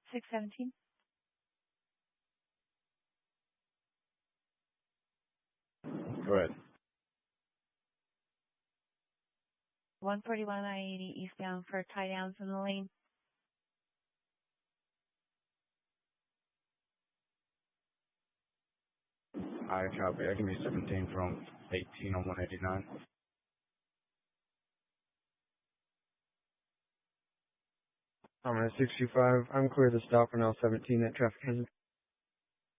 617. Correct. 141 I-80 eastbound for tie downs in the lane. I copy. I can be 17 from 18 on 189. I'm at 65. I'm clear to stop for now 17 at traffic hazard.